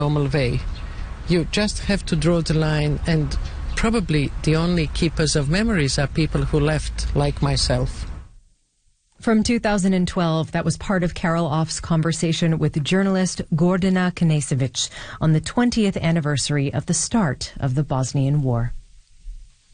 normal way. You just have to draw the line, and probably the only keepers of memories are people who left, like myself. From 2012, that was part of Carol Off's conversation with journalist Gordana Knežević on the 20th anniversary of the start of the Bosnian War.